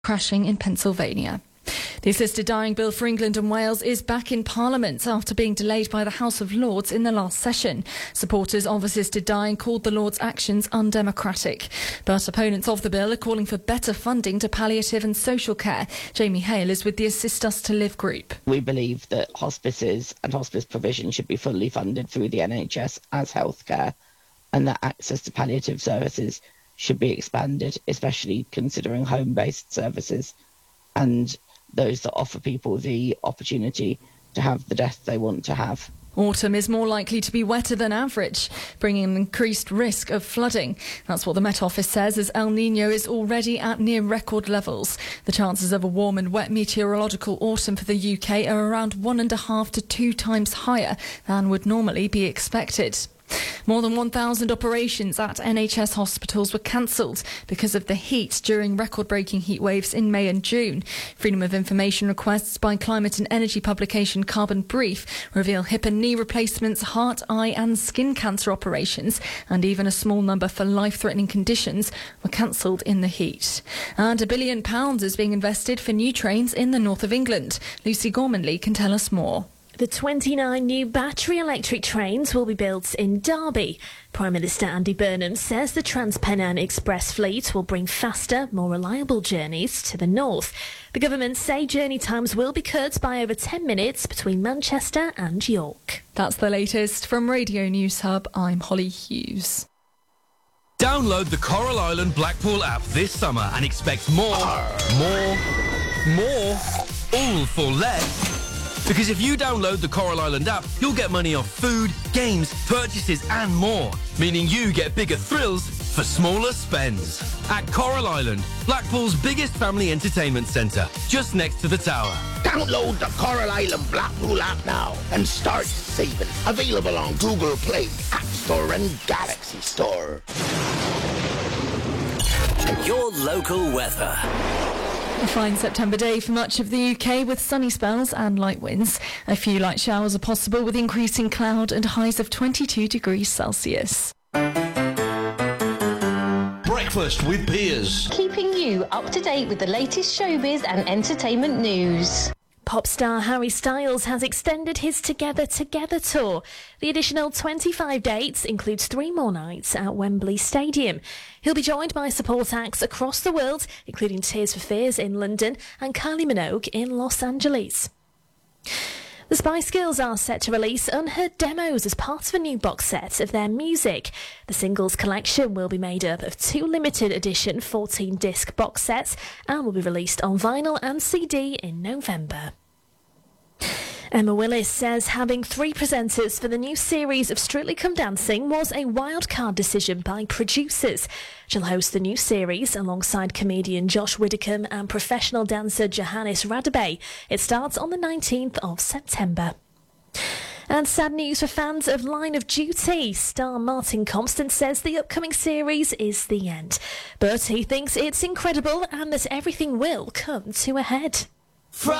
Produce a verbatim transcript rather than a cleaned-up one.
crashing in Pennsylvania. The assisted dying bill for England and Wales is back in Parliament after being delayed by the House of Lords in the last session. Supporters of assisted dying called the Lords' actions undemocratic. But opponents of the bill are calling for better funding to palliative and social care. Jamie Hale is with the Assist Us to Live group. We believe that hospices and hospice provision should be fully funded through the N H S as healthcare, and that access to palliative services should be expanded, especially considering home-based services and those that offer people the opportunity to have the death they want to have. Autumn is more likely to be wetter than average, bringing an increased risk of flooding. That's what the Met Office says, as El Niño is already at near record levels. The chances of a warm and wet meteorological autumn for the U K are around one and a half to two times higher than would normally be expected. More than one thousand operations at N H S hospitals were cancelled because of the heat during record-breaking heat waves in May and June. Freedom of Information requests by climate and energy publication Carbon Brief reveal hip and knee replacements, heart, eye and skin cancer operations, and even a small number for life-threatening conditions were cancelled in the heat. And a billion pounds is being invested for new trains in the north of England. Lucy Gormanley can tell us more. The twenty-nine new battery electric trains will be built in Derby. Prime Minister Andy Burnham says the TransPennine Express fleet will bring faster, more reliable journeys to the north. The government say journey times will be cut by over ten minutes between Manchester and York. That's the latest from Radio News Hub. I'm Holly Hughes. Download the Coral Island Blackpool app this summer and expect more, more, more, all for less. Because if you download the Coral Island app, you'll get money off food, games, purchases and more. Meaning you get bigger thrills for smaller spends. At Coral Island, Blackpool's biggest family entertainment centre, just next to the tower. Download the Coral Island Blackpool app now and start saving. Available on Google Play, App Store and Galaxy Store. Your local weather. A fine September day for much of the U K with sunny spells and light winds. A few light showers are possible with increasing cloud and highs of twenty-two degrees Celsius. Breakfast with Piers. Keeping you up to date with the latest showbiz and entertainment news. Pop star Harry Styles has extended his Together Together tour. The additional twenty-five dates includes three more nights at Wembley Stadium. He'll be joined by support acts across the world, including Tears for Fears in London and Kylie Minogue in Los Angeles. The Spice Girls are set to release unheard demos as part of a new box set of their music. The singles collection will be made up of two limited edition fourteen disc box sets and will be released on vinyl and C D in November. Emma Willis says having three presenters for the new series of Strictly Come Dancing was a wildcard decision by producers. She'll host the new series alongside comedian Josh Widdicombe and professional dancer Johannes Radebe. It starts on the nineteenth of September. And sad news for fans of Line of Duty. Star Martin Compston says the upcoming series is the end. But he thinks it's incredible and that everything will come to a head.